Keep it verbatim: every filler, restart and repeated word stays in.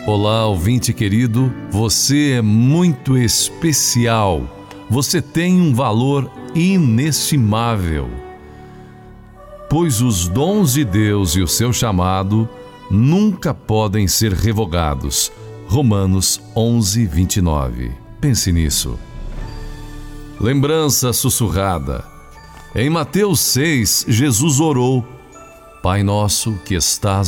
Olá, ouvinte querido, você é muito especial. Você tem um valor inestimável, pois os dons de Deus e o seu chamado nunca podem ser revogados. Romanos onze, vinte e nove. Pense nisso. Lembrança sussurrada. Em Mateus seis, Jesus orou: Pai nosso que estás